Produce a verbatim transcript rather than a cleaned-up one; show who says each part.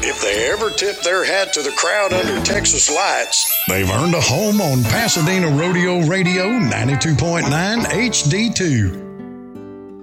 Speaker 1: If they ever tip their hat to the crowd under Texas lights, they've earned a home on Pasadena Rodeo Radio ninety-two point nine H D two.